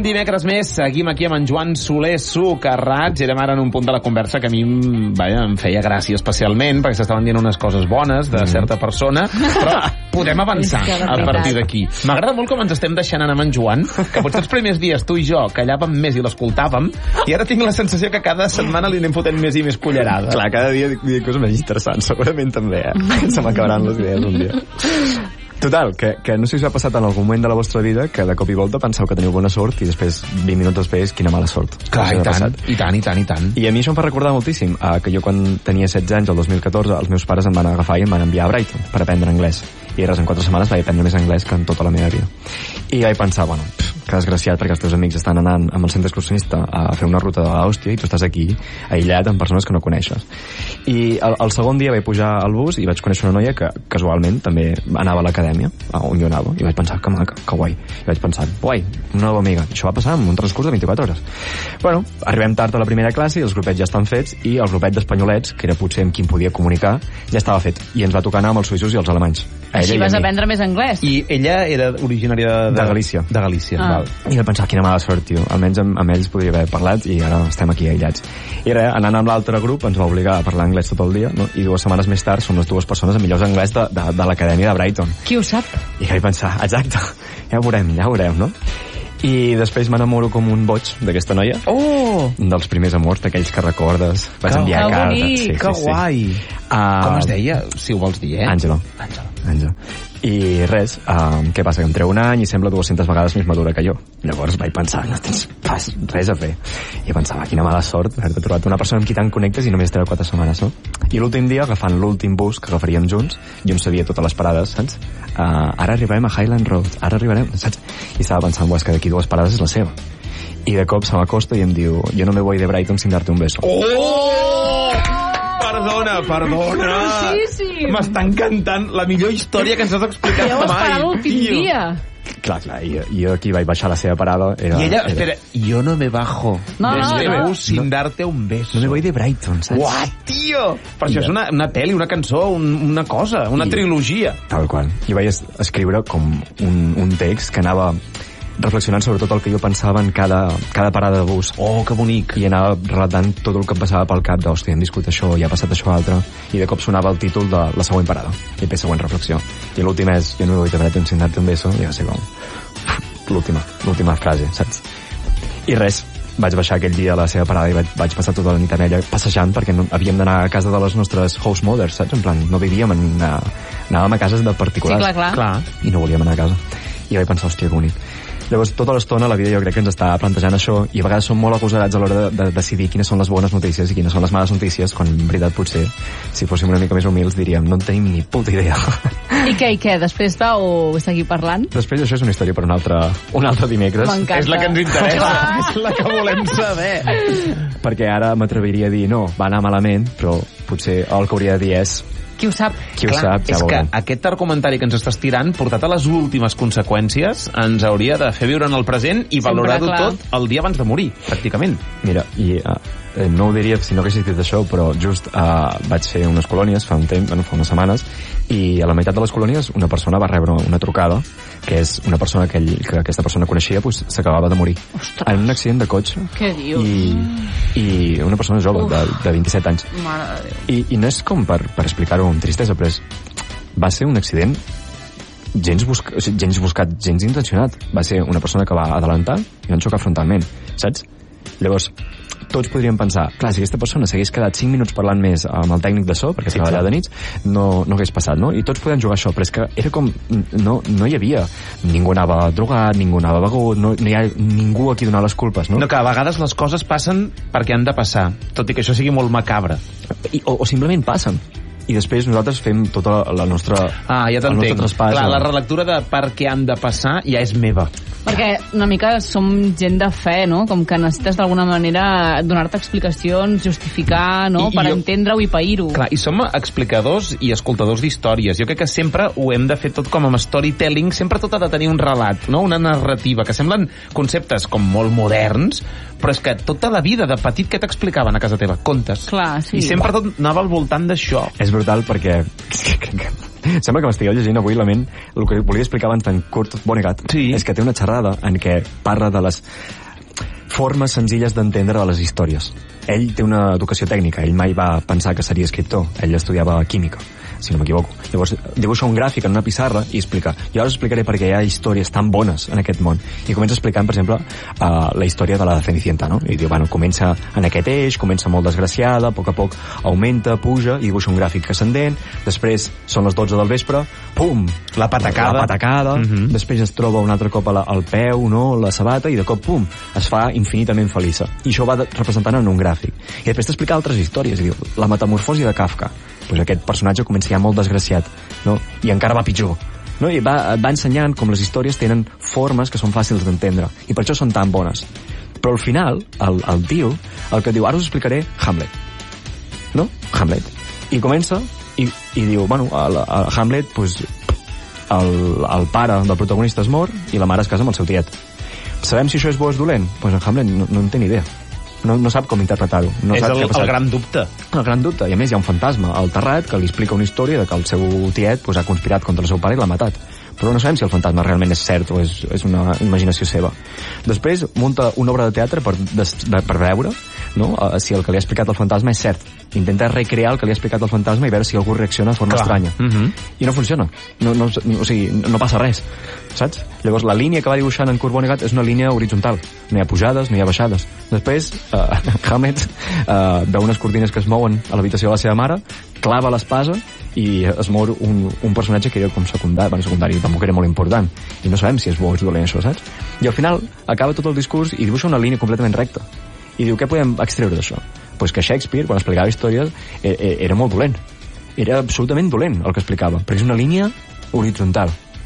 Un dimecres més, seguim aquí amb en Joan Soler Socarrats. Érem ara en un punt de la conversa que a mi em feia gràcia especialment, perquè s'estaven dient unes coses bones de certa persona, però podem avançar a partir d'aquí. M'agrada molt com ens estem deixant anar amb en Joan, que potser els primers dies tu i jo callàvem més i l'escoltàvem, i ara tinc la sensació que cada setmana li anem fotent més i més cullerada. Clar, cada dia dic coses més interessants, segurament també, Se m'acabaran les idees un dia. Total, que no sé si us ha passat en algun moment de la vostra vida que de cop i volta penseu que teniu bona sort i després, 20 minuts després, quina mala sort. Clar, i tant. I a mi això em fa recordar moltíssim que jo quan tenia 16 anys, el 2014, els meus pares em van agafar i em van enviar a Brighton per aprendre anglès. I res, en 4 setmanes vaig aprendre més anglès que en tota la meva vida. I vaig pensar, bueno, que desgraciat, perquè els teus amics estan anant amb el centre excursionista a fer una ruta de l'Àustria i tu estàs aquí, aïllat, amb persones que no coneixes. I el segon dia vaig pujar al bus i vaig conèixer una noia que casualment també anava a l'acadèmia, on jo anava, i vaig pensar, que maca, que guai. I vaig pensar, guai, una nova amiga. I això va passar en un transcurs de 24 hores. Bueno, arribem tard a la primera classe i els grupets ja estan fets i el grupet d'espanyolets, que era potser amb qui em podia comunicar, ja estava fet. I ens va tocar anar amb els suïssos i els alemanys. Així vas aprendre més anglès. I ella era originària de Galícia. De Galícia, val. I vaig pensar, quina mala sort, tio. Almenys amb ells podria haver parlat i ara estem aquí aïllats. I res, anant amb l'altre grup ens va obligar a parlar anglès tot el dia, no? I 2 setmanes més tard som les 2 persones amb millors anglès de l'acadèmia de Brighton. Qui ho sap? I vaig pensar, exacte, ja ho veurem, no? I després m'enamoro com un boig d'aquesta noia. Oh! Dels primers amors, d'aquells que recordes. Vaig enviar cartes. Sí, que guai! Com es deia, si ho vols dir, Àngela. I res, què passa? Que em treu un any i sembla 200 vegades més madura que jo. Llavors vaig pensar, no tens pas res a fer. I pensava, quina mala sort haver-te trobat una persona amb qui tant connectes i només treu 4 setmanes, no? I l'últim dia, agafant l'últim bus que agafaríem junts, jo em sabia totes les parades, saps? Ara arribarem a Highland Road, saps? I estava pensant, és que d'aquí 2 parades és la seva. I de cop se m'acosta i em diu, yo no me voy de Brighton sin darte un beso. Oh! Perdona. Sí. M'està encantant la millor història que ens has explicat mai. Ja ho esperava l'últim dia. Clar, i jo aquí vaig baixar la seva parada. I ella, espera, yo no me bajo sin darte un beso. No me voy de Brighton, saps? Uah, tio! Però això és una pel·li, una cançó, una cosa, una trilogia. Tal qual. Jo vaig escriure com un text que anava reflexionant sobre tot el que jo pensava en cada parada de bus. Oh, que bonic. I anava relatant tot el que em passava pel cap d'hòstia, hem viscut això, ja ha passat això altre, i de cop sonava el títol de la següent parada i la següent reflexió. I l'últim és, jo no me voy de Brighton sin darte un beso, i va ser com l'última frase, saps? I res, vaig baixar aquell dia a la seva parada i vaig passar tota la nit amb ella passejant perquè havíem d'anar a casa de les nostres house mothers, saps? En plan, no vivíem, anàvem a cases de particulars. Sí, clar. I no volíem anar a casa. I vaig pensar, hòstia, que bonic. Llavors, tota l'estona la vida jo crec que ens està plantejant això i a vegades som molt agosarats a l'hora de decidir quines són les bones notícies i quines són les males notícies, quan en veritat potser, si fóssim una mica més humils, diríem, no en tenim ni puta idea. I què? Després vau seguir parlant? Després això és una història per un altre dimecres. M'encanta. És la que ens interessa, és la que volem saber. Perquè ara m'atreviria a dir, no, va anar malament, però potser el que hauria de dir és, qui ho sap? Qui ho sap, ja és ho que veurem. aquest argumentari que ens estàs tirant, portat a les últimes conseqüències, ens hauria de fer viure en el present i valorar-ho tot el dia abans de morir, pràcticament. Mira, i no ho diria si no haguessis dit això, però just vaig fer unes colònies fa unes setmanes, i a la meitat de les colònies una persona va rebre una trucada, que és una persona que aquesta persona coneixia, s'acabava de morir. Ostres. En un accident de cotxe. Què dius? I una persona jove, de 27 anys. Mare de Déu. I no és com per explicar-ho amb tristesa, però va ser un accident gens buscat, gens intencionat. Va ser una persona que va adelantar i van xocar frontalment, saps? Llavors, tots podríem pensar, clar, si aquesta persona s'hagués quedat 5 minuts parlant més amb el tècnic de so, perquè treballava de nits, no hagués passat, no? I tots podem jugar això, però és que era com, no hi havia, ningú anava drogat, ningú anava begut, no hi ha ningú a qui donar les culpes, no? No, que a vegades les coses passen perquè han de passar, tot i que això sigui molt macabre. O simplement passen. I després nosaltres fem tota la nostra... ja t'entenc. Clar, la relectura de per què han de passar ja és meva. Perquè una mica som gent de fe, no? Com que necessites d'alguna manera donar-te explicacions, justificar, no? Per entendre-ho i pair-ho. Clar, i som explicadors i escoltadors d'històries. Jo crec que sempre ho hem de fer tot com amb storytelling, sempre tot ha de tenir un relat, no? Una narrativa, que semblen conceptes com molt moderns, però és que tota la vida de petit que t'explicaven a casa teva? Contes. Clar, sí. I sempre tot anava al voltant d'això. És brutal perquè sembla que m'estigueu llegint avui la ment. El que volia explicar abans d'en Kurt Vonnegut és que té una xerrada en què parla de les formes senzilles d'entendre de les històries. Ell té una educació tècnica, ell mai va pensar que seria escriptor, ell estudiava química, si no m'equivoco. Llavors dibuixa un gràfic en una pissarra i explica, jo ara us explicaré perquè hi ha històries tan bones en aquest món. I comença explicant, per exemple, la història de la Cenicienta, no? I diu, bueno, comença en aquest eix, comença molt desgraciada, a poc augmenta, puja, i dibuixa un gràfic ascendent, després són les 12 del vespre, pum! La patacada. Després es troba un altre cop al peu, no? La sabata, i de cop, pum! Es fa infinitament feliça. I això va representant en un gràfic. I després t'explica altres històries, i diu, la metamorfosi de Kafka. Pues aquest personatge comença ja molt desgraciat, no? I encara va pitjor, no? I va ensenyant com les històries tenen formes que són fàcils d'entendre, i per això són tan bones. Però al final, el tio, el que diu, ara us explicaré Hamlet, no? Hamlet. I comença, i diu, bueno, a Hamlet, pues, el pare del protagonista es mor, i la mare es casa amb el seu tiet. Sabem si això és bo o és dolent? Pues en Hamlet no en té ni idea. No sap com interpretar-ho. No és sap el gran dubte. El gran dubte. I a més hi ha un fantasma al terrat que li explica una història de que el seu tiet pues, ha conspirat contra el seu pare i l'ha matat. Però no sabem si el fantasma realment és cert o és una imaginació seva. Després munta una obra de teatre per veure, no? Si el que li ha explicat el fantasma és cert. Intenta recrear el que li ha explicat el fantasma i veure si algú reacciona de forma estranya. I no funciona. O sigui, no passa res. Saps? Llavors la línia que va dibuixant en Kurt Vonnegut és una línia horitzontal. No hi ha pujades, no hi ha baixades. Després Hamlet veu unes cortines que es mouen a l'habitació de la seva mare, clava l'espasa i es mor un personatge que era com secundari, tampoc era molt important, i no sabem si és bo o és dolent això, saps? I al final acaba tot el discurs i dibuixa una línia completament recta i diu, què podem extreure d'això? Pues que Shakespeare, quan explicava històries, era molt dolent, era absolutament dolent el que explicava, perquè és una línia horitzontal.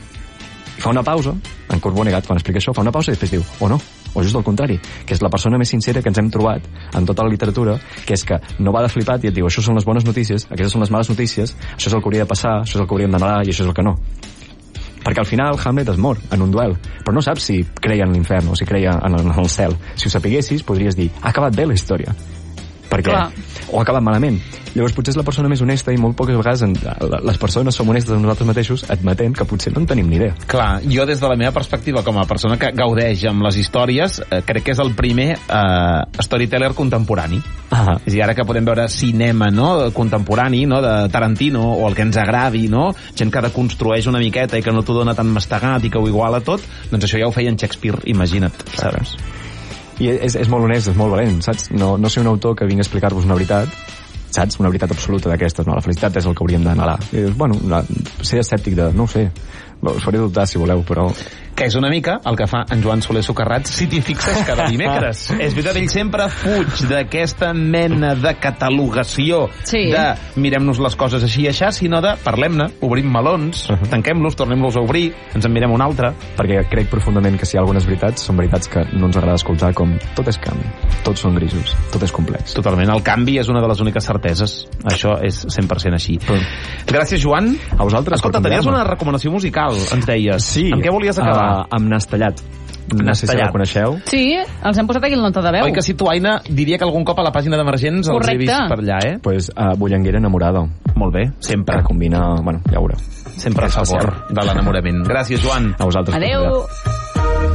I fa una pausa, en Kurt Vonnegut, quan explica això, fa una pausa i després diu, o no, o just al contrari, que és la persona més sincera que ens hem trobat en tota la literatura, que és que no va de flipat i et diu, això són les bones notícies, aquestes són les males notícies, això és el que hauria de passar, això és el que hauríem d'anar i això és el que no. Perquè al final Hamlet es mor en un duel, però no saps si creia en l'infern o si creia en el cel. Si ho sapiguessis, podries dir, ha acabat bé la història. Perquè o ha acabat malament. Llavors potser és la persona més honesta i molt poques vegades les persones som honestes amb nosaltres mateixos admetent que potser no en tenim ni idea. Clar, jo des de la meva perspectiva com a persona que gaudeix amb les històries crec que és el primer storyteller contemporani. És a dir, ara que podem veure cinema, no?, contemporani, no?, de Tarantino o el que ens agradi, no?, gent que deconstrueix una miqueta i que no t'ho dona tan mastegat i que ho iguala tot, doncs això ja ho feia en Shakespeare, imagina't, saps? I és molt honest, és molt valent, saps? No ser un autor que vingui a explicar-vos una veritat, saps? Una veritat absoluta d'aquestes, no? La felicitat és el que hauríem d'anar. I dius, bueno, ser escèptic de, no ho sé, us faré dubtar si voleu, però... Que és una mica el que fa en Joan Soler Socarrats, si t'hi fixes, cada dimecres. És veritat, ell sempre fuig d'aquesta mena de catalogació de mirem-nos les coses així i aixà, sinó de parlem-ne, obrim melons, tanquem-los, tornem-los a obrir, ens en mirem un altre. Perquè crec profundament que si hi ha algunes veritats, són veritats que no ens agrada escoltar, com tot és canvi, tots són grisos, tot és complex. Totalment, el canvi és una de les úniques certeses. Això és 100% així. Gràcies, Joan. A vosaltres. Escolta, tenies una recomanació musical, ens deies. Sí. Amb què volies acabar? Amb Nastellat. No sé si la coneixeu. Sí, els hem posat aquí el nota de veu. Oi que si tu, Aina, diria que algun cop a la pàgina d'Emergents els he vist per allà, eh? Pues Bullanguera enamorada. Molt bé, sempre. Que combina, bueno, ja ho veureu. Sempre a favor de l'enamorament. Gràcies, Joan. A vosaltres. Adéu.